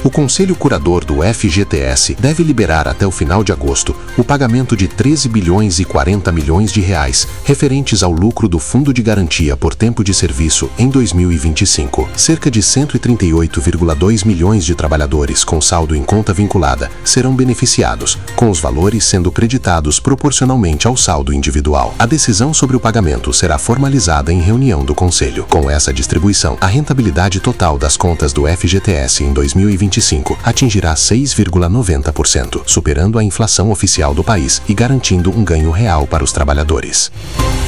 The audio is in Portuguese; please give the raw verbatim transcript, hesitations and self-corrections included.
O Conselho Curador do F G T S deve liberar até o final de agosto o pagamento de treze bilhões e quarenta milhões de reais referentes ao lucro do Fundo de Garantia por Tempo de Serviço em dois mil e vinte e cinco. Cerca de cento e trinta e oito vírgula dois milhões de trabalhadores com saldo em conta vinculada serão beneficiados, com os valores sendo creditados proporcionalmente ao saldo individual. A decisão sobre o pagamento será formalizada em reunião do Conselho. Com essa distribuição, a rentabilidade total das contas do F G T S em dois mil e vinte e cinco atingirá seis vírgula noventa por cento, superando a inflação oficial do país e garantindo um ganho real para os trabalhadores.